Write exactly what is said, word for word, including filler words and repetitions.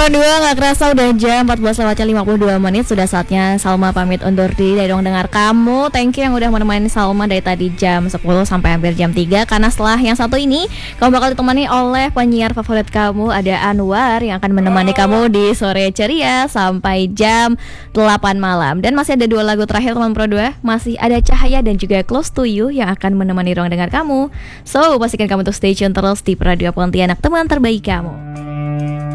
Pro dua, nggak kerasa udah jam empat belas lewat lima puluh dua menit. Sudah saatnya Salma pamit undur diri dari Ruang Dengar Kamu. Thank you yang udah menemani Salma dari tadi jam sepuluh sampai hampir jam tiga. Karena setelah yang satu ini kamu bakal ditemani oleh penyiar favorit kamu, ada Anwar, yang akan menemani kamu di sore ceria sampai jam delapan malam. Dan masih ada dua lagu terakhir teman Pro dua. Masih ada Cahaya dan juga Close to You yang akan menemani Ruang Dengar Kamu. So pastikan kamu untuk stay tune terus di Radio Pontianak, teman terbaik kamu.